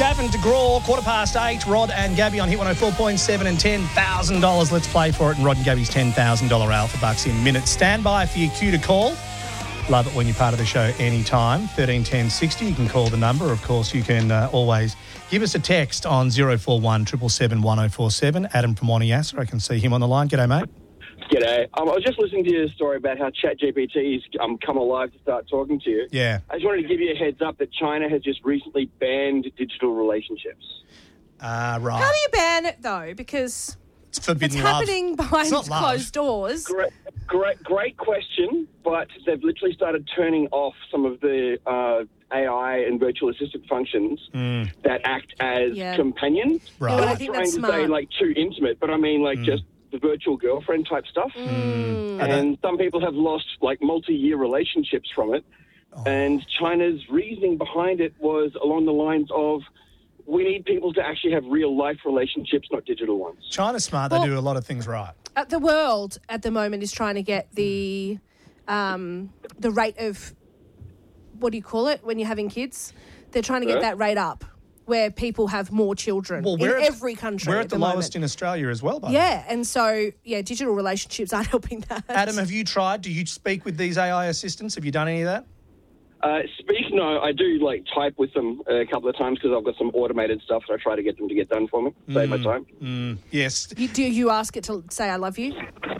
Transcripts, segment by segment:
Gavin DeGraw, 8:15, Rod and Gabby on Hit 104.7 and $10,000. Let's play for it. And Rod and Gabby's $10,000 Alpha Bucks in minutes. Stand by for your cue to call. Love it when you're part of the show anytime. 13 10 60. You can call the number. Of course, you can always give us a text on 041 777 1047. Adam from Wanniassa. I can see him on the line. G'day, mate. G'day. I was just listening to your story about how ChatGPT's come alive to start talking to you. Yeah. I just wanted to give you a heads up that China has just recently banned digital relationships. Right. How do you ban it, though? Because It's forbidden it's love. happening behind It's not love. closed doors. Great question, but they've literally started turning off some of the AI and virtual assistant functions that act as companions. Right. Yeah, I'm I not think trying that's to smart. say, like, too intimate, but I mean, like, just the virtual girlfriend type stuff. And some people have lost, like, multi-year relationships from it. And China's reasoning behind it was along the lines of, we need people to actually have real-life relationships, not digital ones. China's smart. Well- they do a lot of things right. The world at the moment is trying to get the rate of, what do you call it when you're having kids? They're trying to get that rate up where people have more children in every country. We're at the lowest moment. in Australia as well, by the way. Yeah, and so, digital relationships aren't helping that. Adam, have you tried? Do you speak with these AI assistants? Have you done any of that? No, I do, like, type with them a couple of times because I've got some automated stuff that I try to get them to get done for me, save my time. Yes. Do you ask it to say, I love you?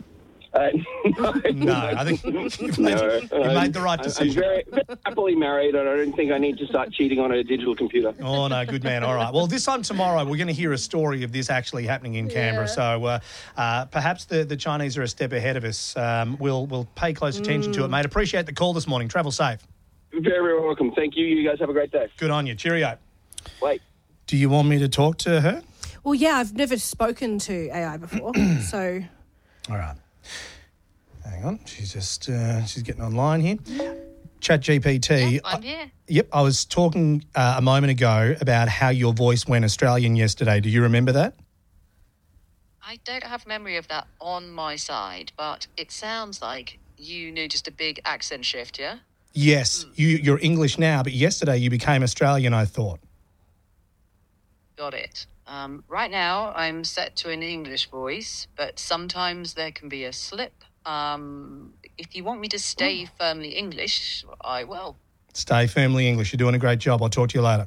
No, I think you've made the right decision. I'm very happily married, and I don't think I need to start cheating on a digital computer. Oh, no, good man. All right. Well, this time tomorrow, we're going to hear a story of this actually happening in Canberra. So perhaps the Chinese are a step ahead of us. We'll pay close attention to it, mate. Appreciate the call this morning. Travel safe. Very, very welcome. Thank you. You guys have a great day. Good on you. Cheerio. Wait. Do you want me to talk to her? Well, yeah, I've never spoken to AI before, so... All right. Hang on. She's just she's getting online here. ChatGPT. Yeah, I'm here. Yep. I was talking a moment ago about how your voice went Australian yesterday. Do you remember that? I don't have memory of that on my side, but it sounds like you knew just a big accent shift, yeah? Yes. You're English now, but yesterday you became Australian, I thought. Got it. Right now, I'm set to an English voice, but sometimes there can be a slip. If you want me to stay firmly English, I will. Stay firmly English. You're doing a great job. I'll talk to you later.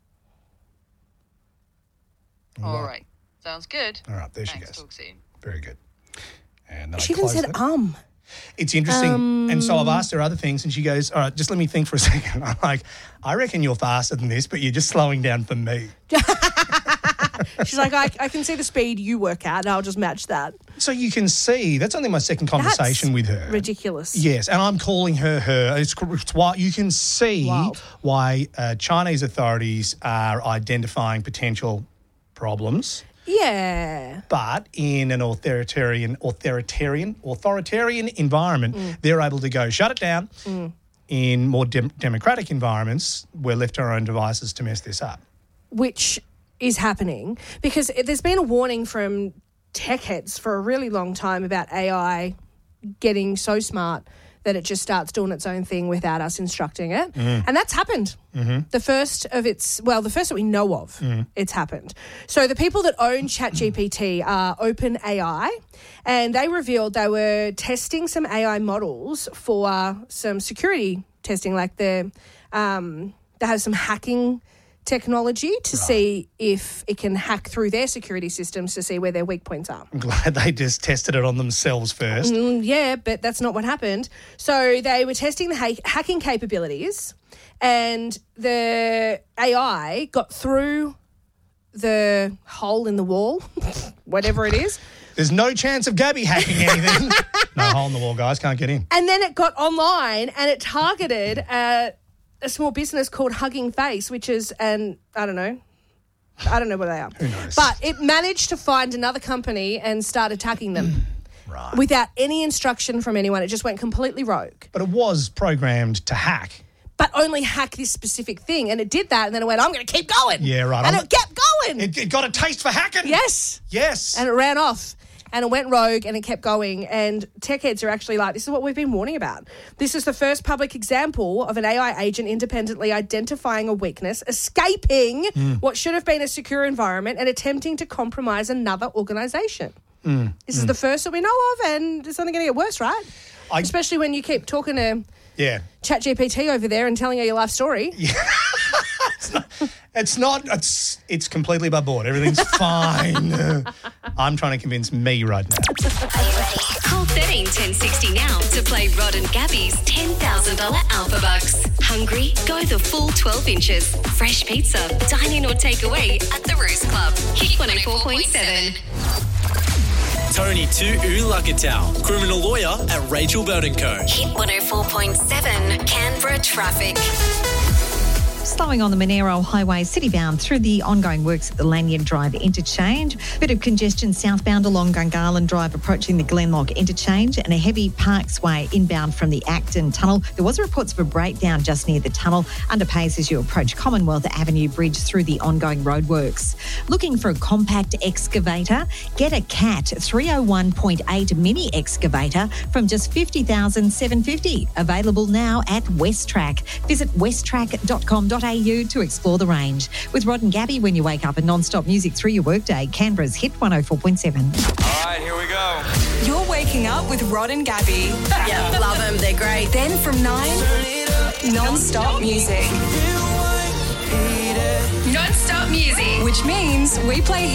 All right. Sounds good. All right, there she Thanks. goes. Talk soon. Very good. And then She I even close said, that. It's interesting. And so I've asked her other things and she goes, all right, just let me think for a second. I'm like, I reckon you're faster than this, but you're just slowing down for me. She's like, I can see the speed you work at, and I'll just match that. So you can see, that's only my second conversation with her. Ridiculous. Yes, and I'm calling her. It's why you can see why Chinese authorities are identifying potential problems. Yeah. But in an authoritarian environment, they're able to go shut it down. In more democratic environments, we're left to our own devices to mess this up. Which is happening because there's been a warning from tech heads for a really long time about AI getting so smart that it just starts doing its own thing without us instructing it. And that's happened. The first that we know of, it's happened. So the people that own ChatGPT are OpenAI, and they revealed they were testing some AI models for some security testing, like they have some hacking technology to see if it can hack through their security systems to see where their weak points are. I'm glad they just tested it on themselves first. Yeah, but that's not what happened. So they were testing the hacking capabilities, and the AI got through the hole in the wall, whatever it is. There's no chance of Gabby hacking anything. No hole in the wall, guys. Can't get in. And then it got online and it targeted a small business called Hugging Face, which is I don't know what they are. Who knows? But it managed to find another company and start attacking them. Right. Without any instruction from anyone. It just went completely rogue. But it was programmed to hack. But only hack this specific thing. And it did that, and then it went, I'm going to keep going. Yeah, right. And it kept going. It got a taste for hacking. Yes. Yes. And it ran off. and it went rogue and it kept going. And tech heads are actually like, this is what we've been warning about. This is the first public example of an AI agent independently identifying a weakness, escaping what should have been a secure environment and attempting to compromise another organisation. This is the first that we know of, and it's only going to get worse, right? Especially when you keep talking to ChatGPT over there and telling her your life story. Yeah. It's completely above board. Everything's fine. I'm trying to convince me right now. Are you ready? Call 13 1060 now to play Rod and Gabby's $10,000 Alpha Bucks. Hungry? Go the full 12 inches. Fresh pizza, dine in or take away at the Roost Club. Hit 104.7. Tony Tu Ulakatau, criminal lawyer at Rachel Burton Co. Hit 104.7, Canberra traffic. Slowing on the Monero Highway citybound through the ongoing works at the Lanyon Drive interchange. Bit of congestion southbound along Gungahlin Drive approaching the Glenlock interchange, and a heavy Parksway inbound from the Acton Tunnel. There was reports of a breakdown just near the tunnel. Underpace as you approach Commonwealth Avenue Bridge through the ongoing roadworks. Looking for a compact excavator? Get a CAT 301.8 mini excavator from just $50,750. Available now at Westtrack. Visit westtrack.com.au to explore the range. With Rod and Gabby, when you wake up and non-stop music through your workday, Canberra's Hit 104.7. All right, here we go. You're waking up with Rod and Gabby. Yeah, love them. They're great. Then from 9, non-stop music. Non-stop music, which means we play